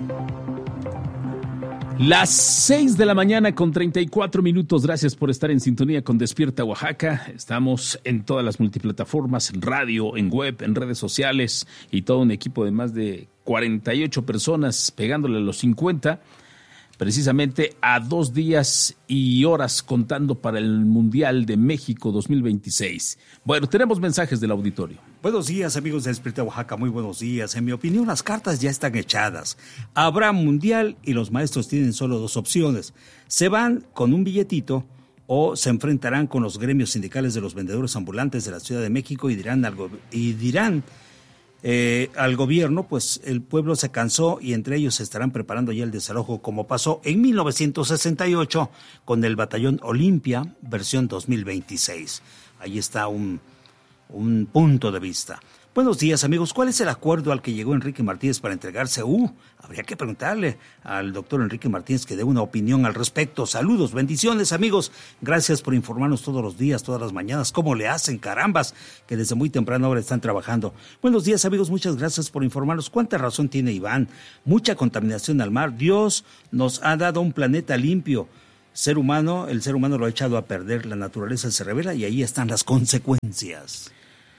Las 6 de la mañana con 34 minutos. Gracias por estar en sintonía con Despierta Oaxaca. Estamos en todas las multiplataformas, en radio, en web, en redes sociales y todo un equipo de más de 48 personas pegándole a los 50. Precisamente a 2 días y horas contando para el Mundial de México 2026. Bueno, tenemos mensajes del auditorio. Buenos días, amigos de Despierta Oaxaca, muy buenos días. En mi opinión, las cartas ya están echadas. Habrá Mundial y los maestros tienen solo 2 opciones. Se van con un billetito o se enfrentarán con los gremios sindicales de los vendedores ambulantes de la Ciudad de México y dirán al gobierno, pues el pueblo se cansó y entre ellos se estarán preparando ya el desalojo, como pasó en 1968 con el Batallón Olimpia, versión 2026. Ahí está un punto de vista. Buenos días, amigos. ¿Cuál es el acuerdo al que llegó Enrique Martínez para entregarse? Habría que preguntarle al doctor Enrique Martínez que dé una opinión al respecto. Saludos, bendiciones, amigos. Gracias por informarnos todos los días, todas las mañanas. ¿Cómo le hacen, carambas? Que desde muy temprana hora están trabajando. Buenos días, amigos. Muchas gracias por informarnos. ¿Cuánta razón tiene Iván? Mucha contaminación al mar. Dios nos ha dado un planeta limpio. El ser humano lo ha echado a perder. La naturaleza se revela y ahí están las consecuencias.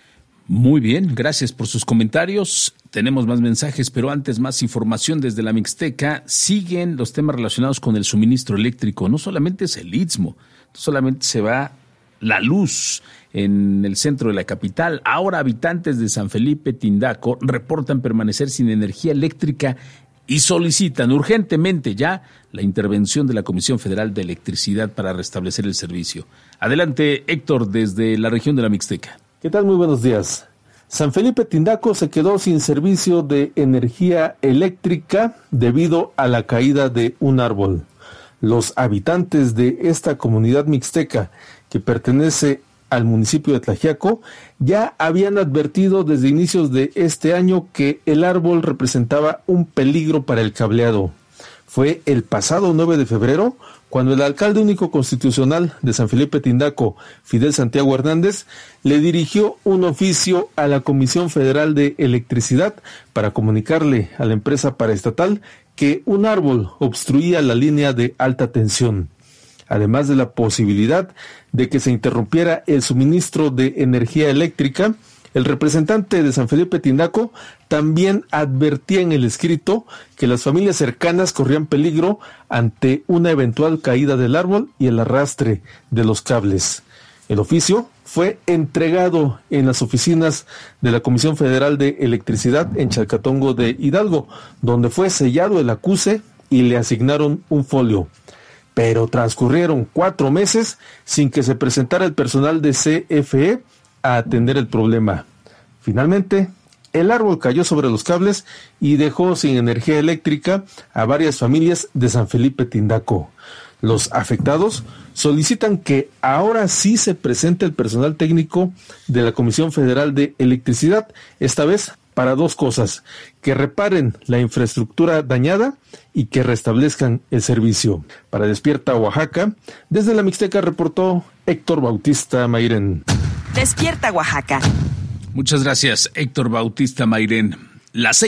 Muy bien, gracias por sus comentarios. Tenemos más mensajes, pero antes más información desde la Mixteca. Siguen los temas relacionados con el suministro eléctrico. No solamente es el Istmo, no solamente se va la luz en el centro de la capital. Ahora habitantes de San Felipe Tindaco reportan permanecer sin energía eléctrica y solicitan urgentemente ya la intervención de la Comisión Federal de Electricidad para restablecer el servicio. Adelante, Héctor, desde la región de la Mixteca. ¿Qué tal? Muy buenos días. San Felipe Tindaco se quedó sin servicio de energía eléctrica debido a la caída de un árbol. Los habitantes de esta comunidad mixteca, que pertenece al municipio de Tlaxiaco, ya habían advertido desde inicios de este año que el árbol representaba un peligro para el cableado. Fue el pasado 9 de febrero cuando el alcalde único constitucional de San Felipe Tindaco, Fidel Santiago Hernández, le dirigió un oficio a la Comisión Federal de Electricidad para comunicarle a la empresa paraestatal que un árbol obstruía la línea de alta tensión, además de la posibilidad de que se interrumpiera el suministro de energía eléctrica. El representante de San Felipe Tindaco también advertía en el escrito que las familias cercanas corrían peligro ante una eventual caída del árbol y el arrastre de los cables. El oficio fue entregado en las oficinas de la Comisión Federal de Electricidad en Chalcatongo de Hidalgo, donde fue sellado el acuse y le asignaron un folio. Pero transcurrieron 4 meses sin que se presentara el personal de CFE a atender el problema. Finalmente, el árbol cayó sobre los cables y dejó sin energía eléctrica a varias familias de San Felipe Tindaco. Los afectados solicitan que ahora sí se presente el personal técnico de la Comisión Federal de Electricidad, esta vez para 2 cosas: que reparen la infraestructura dañada y que restablezcan el servicio. Para Despierta Oaxaca, desde la Mixteca reportó Héctor Bautista Mairén. Despierta Oaxaca. Muchas gracias, Héctor Bautista Mairén. Las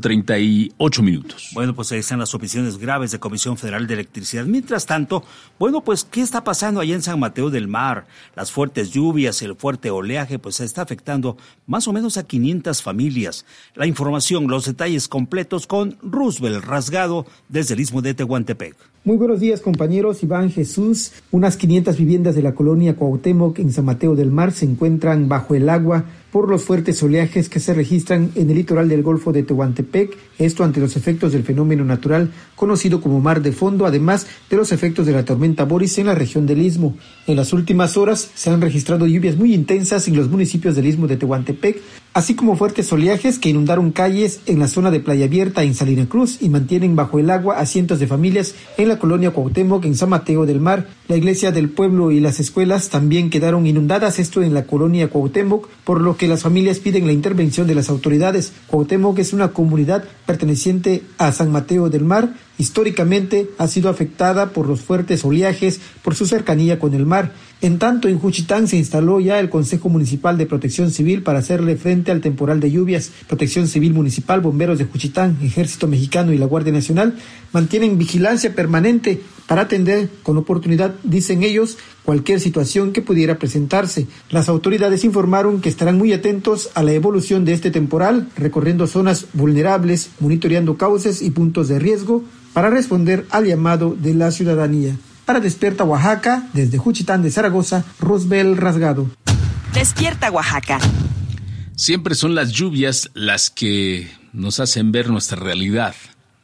6:38. Bueno, pues ahí están las omisiones graves de Comisión Federal de Electricidad. Mientras tanto, bueno, pues, ¿qué está pasando allá en San Mateo del Mar? Las fuertes lluvias, el fuerte oleaje, pues está afectando más o menos a 500 familias. La información, los detalles completos con Roosevelt Rasgado desde el Istmo de Tehuantepec. Muy buenos días, compañeros. Iván, Jesús. Unas 500 viviendas de la colonia Cuauhtémoc en San Mateo del Mar se encuentran bajo el agua por los fuertes oleajes que se registran en el litoral del Golfo de Tehuantepec, esto ante los efectos del fenómeno natural conocido como mar de fondo, además de los efectos de la tormenta Boris en la región del Istmo. En las últimas horas se han registrado lluvias muy intensas en los municipios del Istmo de Tehuantepec, así como fuertes oleajes que inundaron calles en la zona de Playa Abierta en Salina Cruz y mantienen bajo el agua a cientos de familias en la colonia Cuauhtémoc en San Mateo del Mar. La iglesia del pueblo y las escuelas también quedaron inundadas, esto en la colonia Cuauhtémoc, por lo que las familias piden la intervención de las autoridades. Cuauhtémoc es una comunidad perteneciente a San Mateo del Mar, históricamente ha sido afectada por los fuertes oleajes por su cercanía con el mar. En tanto, en Juchitán se instaló ya el Consejo Municipal de Protección Civil para hacerle frente al temporal de lluvias. Protección Civil Municipal, Bomberos de Juchitán, Ejército Mexicano y la Guardia Nacional mantienen vigilancia permanente para atender con oportunidad, dicen ellos, cualquier situación que pudiera presentarse. Las autoridades informaron que estarán muy atentos a la evolución de este temporal, recorriendo zonas vulnerables, monitoreando cauces y puntos de riesgo para responder al llamado de la ciudadanía. Para Despierta Oaxaca, desde Juchitán de Zaragoza, Rosbel Rasgado. Despierta Oaxaca. Siempre son las lluvias las que nos hacen ver nuestra realidad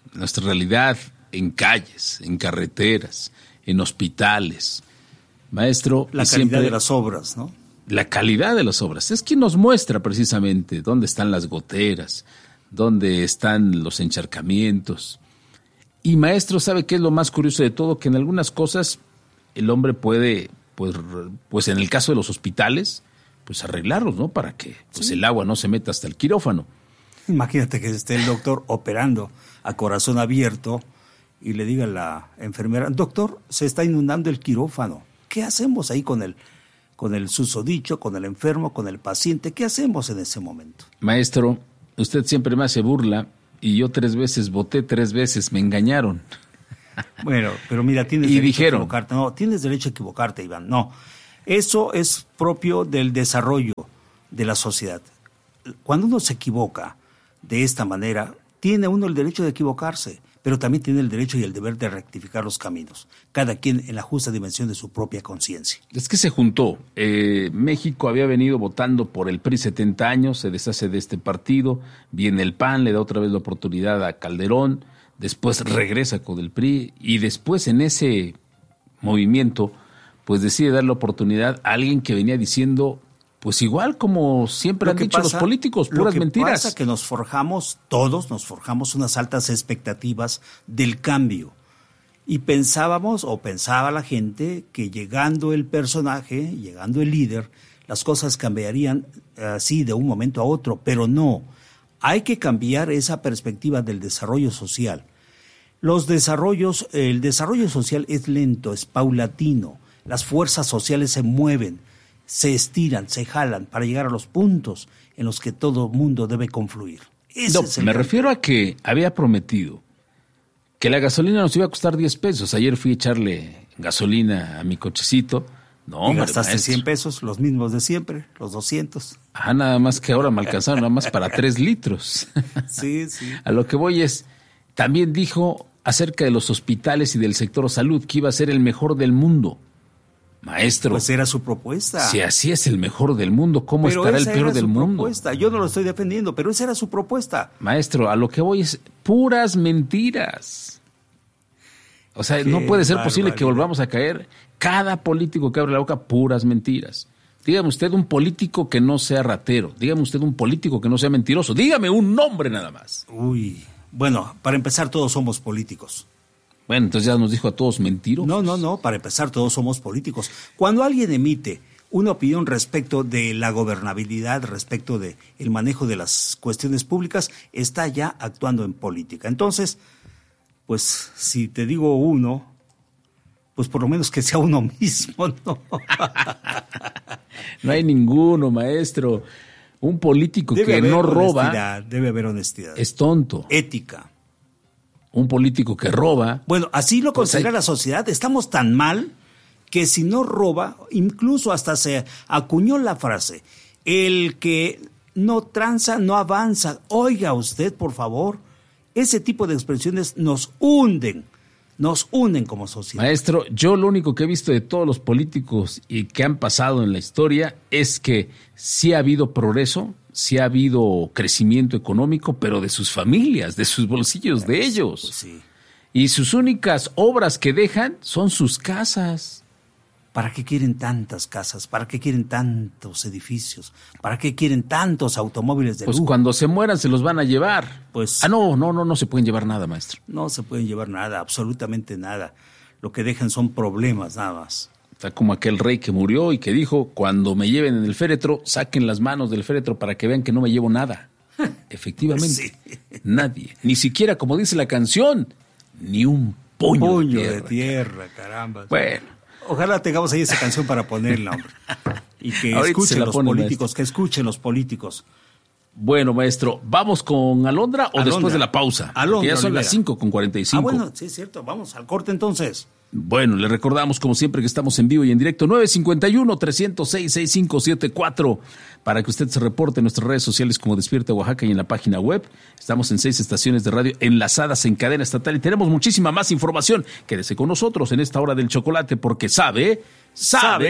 en calles, en carreteras, en hospitales. Maestro, la calidad de las obras, ¿no? La calidad de las obras. Es quien nos muestra precisamente dónde están las goteras, dónde están los encharcamientos. Y maestro, ¿sabe qué es lo más curioso de todo? Que en algunas cosas el hombre puede, pues en el caso de los hospitales, pues arreglarlos, ¿no? Para que pues el agua no se meta hasta el quirófano. Imagínate que esté el doctor operando a corazón abierto y le diga a la enfermera, doctor, se está inundando el quirófano. ¿Qué hacemos ahí con el susodicho, con el enfermo, con el paciente? ¿Qué hacemos en ese momento? Maestro, usted siempre me hace burla y yo 3 veces voté, 3 veces me engañaron. Bueno, pero mira, tienes derecho a equivocarte. No, tienes derecho a equivocarte, Iván. No, eso es propio del desarrollo de la sociedad. Cuando uno se equivoca de esta manera, tiene uno el derecho de equivocarse, pero también tiene el derecho y el deber de rectificar los caminos, cada quien en la justa dimensión de su propia conciencia. Es que se juntó. México había venido votando por el PRI 70 años, se deshace de este partido, viene el PAN, le da otra vez la oportunidad a Calderón, después regresa con el PRI y después en ese movimiento pues decide dar la oportunidad a alguien que venía diciendo, pues igual como siempre han dicho los políticos, puras mentiras. Lo que pasa es que todos nos forjamos unas altas expectativas del cambio. Y pensaba la gente que llegando el personaje, llegando el líder, las cosas cambiarían así de un momento a otro, pero no. Hay que cambiar esa perspectiva del desarrollo social. El desarrollo social es lento, es paulatino. Las fuerzas sociales se mueven, se estiran, se jalan para llegar a los puntos en los que todo mundo debe confluir. Me refiero a que había prometido que la gasolina nos iba a costar 10 pesos. Ayer fui a echarle gasolina a mi cochecito. No, y gastaste maestro. 100 pesos, los mismos de siempre, los 200. Nada más que ahora me alcanzaron nada más para 3 litros. Sí. A lo que voy es, también dijo acerca de los hospitales y del sector salud que iba a ser el mejor del mundo. Maestro. Pues era su propuesta. Si así es el mejor del mundo, ¿cómo estará el peor del mundo? Propuesta. Yo no lo estoy defendiendo, pero esa era su propuesta. Maestro, a lo que voy es puras mentiras. O sea, no puede ser posible que volvamos a caer. Cada político que abre la boca, puras mentiras. Dígame usted un político que no sea ratero. Dígame usted un político que no sea mentiroso. Dígame un nombre nada más. Bueno, para empezar todos somos políticos. Bueno, entonces ya nos dijo a todos mentirosos. No, para empezar todos somos políticos. Cuando alguien emite una opinión respecto de la gobernabilidad, respecto de el manejo de las cuestiones públicas, está ya actuando en política. Entonces, pues si te digo uno, pues por lo menos que sea uno mismo, ¿no? No hay ninguno, maestro. Un político que no roba. Debe haber honestidad. Es tonto. Ética. Un político que roba. Bueno, así lo considera la sociedad. Estamos tan mal que si no roba, incluso hasta se acuñó la frase, el que no tranza, no avanza. Oiga usted, por favor, ese tipo de expresiones nos unen como sociedad. Maestro, yo lo único que he visto de todos los políticos y que han pasado en la historia es que sí ha habido progreso, sí ha habido crecimiento económico, pero de sus familias, de sus bolsillos, de ellos. Pues sí. Y sus únicas obras que dejan son sus casas. ¿Para qué quieren tantas casas? ¿Para qué quieren tantos edificios? ¿Para qué quieren tantos automóviles de lujo? Pues cuando se mueran se los van a llevar. Pues no se pueden llevar nada, maestro. No se pueden llevar nada, absolutamente nada. Lo que dejan son problemas nada más. Está como aquel rey que murió y que dijo, cuando me lleven en el féretro, saquen las manos del féretro para que vean que no me llevo nada. Efectivamente, Sí. Nadie. Ni siquiera, como dice la canción, ni un puño de tierra, caramba. Bueno. Ojalá tengamos ahí esa canción para ponerla, hombre. Y que escuchen los políticos, que escuchen los políticos. Bueno, maestro, ¿vamos con Alondra o después de la pausa? Alondra, ya son Olivera. las 5:45. Bueno, sí es cierto. Vamos al corte entonces. Bueno, le recordamos como siempre que estamos en vivo y en directo 951-306-6574 para que usted se reporte en nuestras redes sociales como Despierta Oaxaca y en la página web. Estamos en 6 estaciones de radio enlazadas en cadena estatal y tenemos muchísima más información. Quédese con nosotros en esta hora del chocolate porque sabe